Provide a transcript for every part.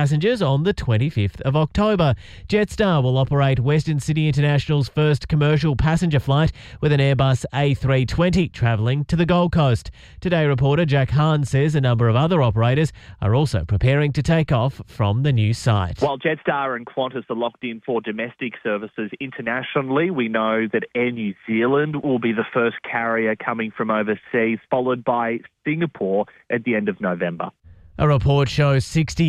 passengers on the 25th of October. Jetstar will operate Western Sydney International's first commercial passenger flight with an Airbus A320 travelling to the Gold Coast. Today reporter Jack Hahn says a number of other operators are also preparing to take off from the new site. While Jetstar and Qantas are locked in for domestic services internationally, we know that Air New Zealand will be the first carrier coming from overseas, followed by Singapore at the end of November. A report shows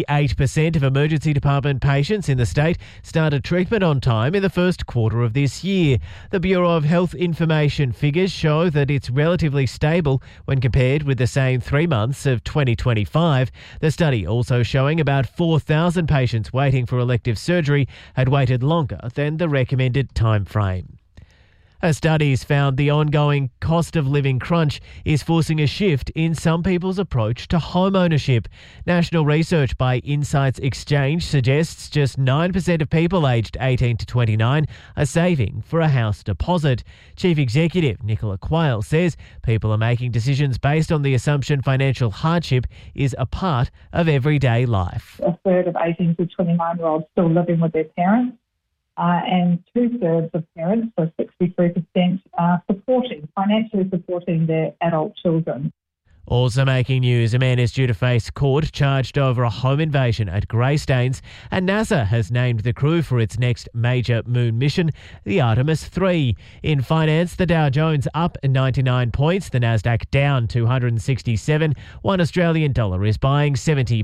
68% of emergency department patients in the state started treatment on time in the first quarter of this year. The Bureau of Health Information figures show that it's relatively stable when compared with the same 3 months of 2025. The study also showing about 4,000 patients waiting for elective surgery had waited longer than the recommended time frame. A study's found the ongoing cost of living crunch is forcing a shift in some people's approach to home ownership. National research by Insights Exchange suggests just 9% of people aged 18 to 29 are saving for a house deposit. Chief Executive Nicola Quayle says people are making decisions based on the assumption financial hardship is a part of everyday life. A third of 18 to 29-year-olds still living with their parents. And 2/3 of parents, so 63%, are financially supporting their adult children. Also making news, a man is due to face court charged over a home invasion at Greystanes, and NASA has named the crew for its next major moon mission, the Artemis 3. In finance, the Dow Jones up 99 points, the Nasdaq down 267. $1 Australian dollar is buying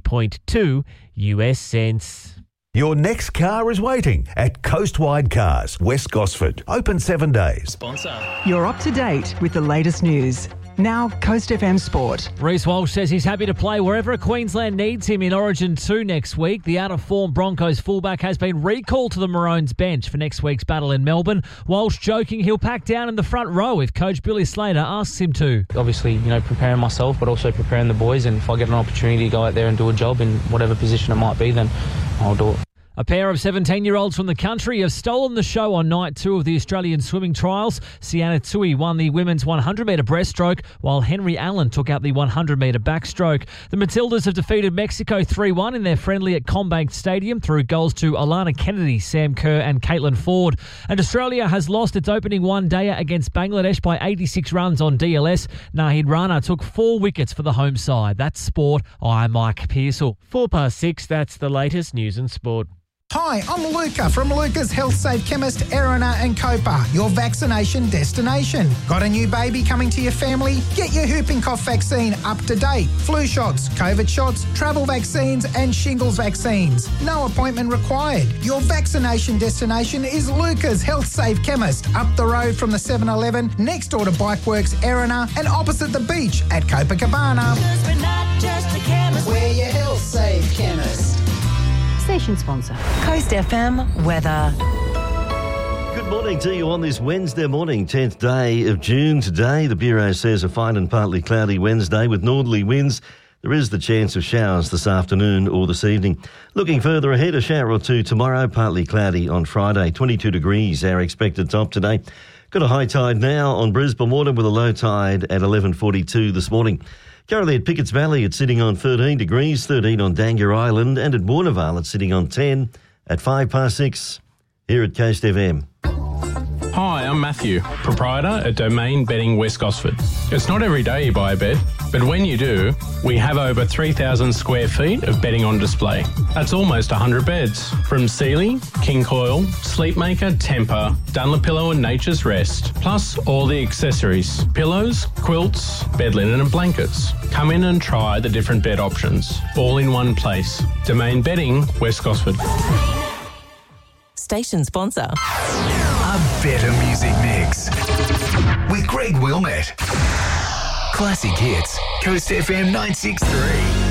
70.2 US cents. Your next car is waiting at Coastwide Cars, West Gosford. Open 7 days. Sponsor. You're up to date with the latest news. Now, Coast FM Sport. Reece Walsh says he's happy to play wherever Queensland needs him in Origin 2 next week. The out-of-form Broncos fullback has been recalled to the Maroons bench for next week's battle in Melbourne. Walsh joking he'll pack down in the front row if Coach Billy Slater asks him to. Obviously, preparing myself, but also preparing the boys. And if I get an opportunity to go out there and do a job in whatever position it might be, then I'll do it. A pair of 17-year-olds from the country have stolen the show on night 2 of the Australian swimming trials. Sienna Tui won the women's 100-metre breaststroke, while Henry Allen took out the 100-metre backstroke. The Matildas have defeated Mexico 3-1 in their friendly at CommBank Stadium through goals to Alana Kennedy, Sam Kerr and Caitlin Ford. And Australia has lost its opening one-dayer against Bangladesh by 86 runs on DLS. Nahid Rana took 4 wickets for the home side. That's sport. I'm Mike Pearsall. 6:04, that's the latest news and sport. Hi, I'm Luca from Luca's Health Safe Chemist, Erina and Copa, your vaccination destination. Got a new baby coming to your family? Get your whooping cough vaccine up to date. Flu shots, COVID shots, travel vaccines and shingles vaccines. No appointment required. Your vaccination destination is Luca's Health Safe Chemist, up the road from the 7-Eleven, next door to Bikeworks, Erina and opposite the beach at Copacabana. We're not just a chemist. We're your Health Safe Chemist. Station sponsor. Coast FM weather. Good morning to you on this Wednesday morning, 10th day of June. Today, the Bureau says a fine and partly cloudy Wednesday with northerly winds. There is the chance of showers this afternoon or this evening. Looking further ahead, a shower or two tomorrow, partly cloudy on Friday. 22 degrees, our expected top today. Got a high tide now on Brisbane Water with a low tide at 11:42 this morning. Currently at Pickett's Valley, it's sitting on 13 degrees, 13 on Dangar Island, and at Warnervale, it's sitting on 10 at 6:05 here at Coast FM. Hi, I'm Matthew, proprietor at Domain Bedding West Gosford. It's not every day you buy a bed, but when you do, we have over 3,000 square feet of bedding on display. That's almost 100 beds, from Sealy, King Coil, Sleepmaker, Tempur, Dunlopillow and Nature's Rest, plus all the accessories, pillows, quilts, bed linen and blankets. Come in and try the different bed options, all in one place. Domain Bedding West Gosford. Station sponsor. A better music mix with Greg Wilmette. Classic hits, Coast FM 963.